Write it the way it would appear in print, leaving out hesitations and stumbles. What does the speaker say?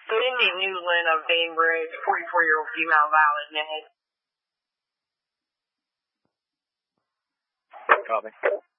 Cindy Newland of Bainbridge, 44-year-old female, valid name. Copy.